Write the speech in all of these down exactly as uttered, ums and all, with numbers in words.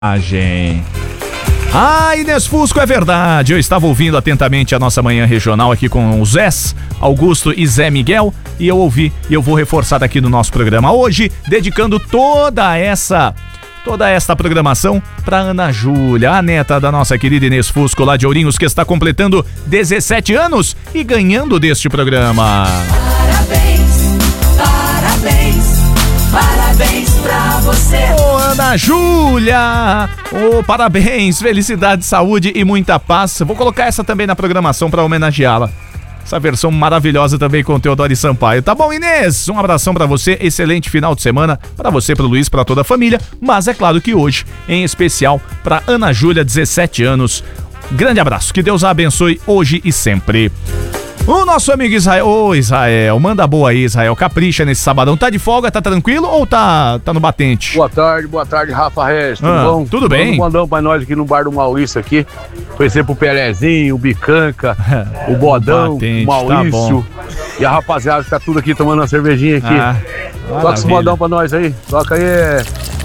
Ah, Inês Fusco, é verdade. Eu estava ouvindo atentamente a nossa manhã regional aqui com o Zés, Augusto e Zé Miguel, e eu ouvi e eu vou reforçar aqui no nosso programa hoje, dedicando toda essa toda esta programação para Ana Júlia, a neta da nossa querida Inês Fusco lá de Ourinhos, que está completando dezessete anos e ganhando deste programa. Parabéns, parabéns. Parabéns pra você. Ô, Ana Júlia! Ô, oh, parabéns, felicidade, saúde e muita paz. Vou colocar essa também na programação pra homenageá-la. Essa versão maravilhosa também com o Teodoro Sampaio. Tá bom, Inês? Um abração pra você, excelente final de semana pra você, pro Luiz, pra toda a família. Mas é claro que hoje, em especial, pra Ana Júlia, dezessete anos. Grande abraço, que Deus a abençoe hoje e sempre. O nosso amigo Israel, ô Israel, manda boa aí, Israel, capricha nesse sabadão. Tá de folga, tá tranquilo ou tá, tá no batente? Boa tarde, boa tarde, Rafa Reis, tudo ah, bom? Tudo bem. Manda um mandão pra nós aqui no bar do Maurício aqui. Conhecer pro Pelezinho, o Bicanca, o Bodão, batente, o Maurício. Tá, e a rapaziada que tá tudo aqui tomando uma cervejinha aqui. Ah, toca esse modão pra nós aí. Toca aí, é...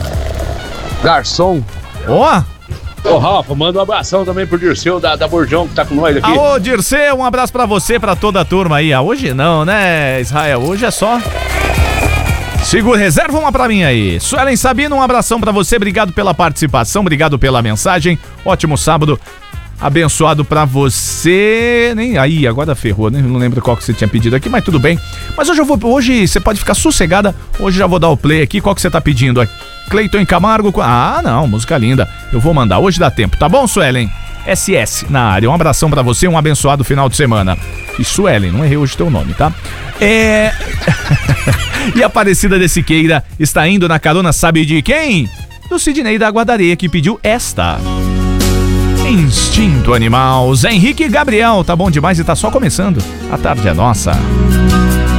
garçom. Ó! Oh. Ô, Rafa, manda um abração também pro Dirceu da, da Borjão que tá com nós aqui. Ô, Dirceu, um abraço pra você, pra toda a turma aí. Ah, hoje não, né, Israel? Hoje é só... Segura, reserva uma pra mim aí. Suelen Sabino, um abração pra você. Obrigado pela participação, obrigado pela mensagem. Ótimo sábado. Abençoado pra você. Nem aí, agora ferrou, né? Não lembro qual que você tinha pedido aqui, mas tudo bem. Mas hoje eu vou. Hoje você pode ficar sossegada. Hoje já vou dar o play aqui. Qual que você tá pedindo aqui? Cleiton Camargo. Ah, não, música linda. Eu vou mandar. Hoje dá tempo, tá bom, Suelen? S S na área. Um abração pra você, um abençoado final de semana. E Suelen, não errei hoje teu nome, tá? É. E a Aparecida de Siqueira está indo na carona, sabe de quem? Do Sidney da Guadareia, que pediu esta. Instinto Animal, Zé Henrique e Gabriel, tá bom demais e tá só começando. A tarde é nossa.